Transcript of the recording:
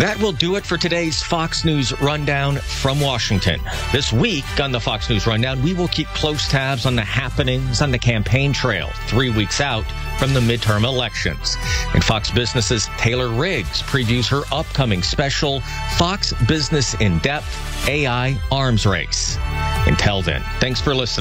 That will do it for today's Fox News Rundown from Washington. This week on the Fox News Rundown, we will keep close tabs on the happenings on the campaign trail 3 weeks out from the midterm elections. And Fox Business's Taylor Riggs previews her upcoming special Fox Business In Depth AI Arms Race. Until then, thanks for listening.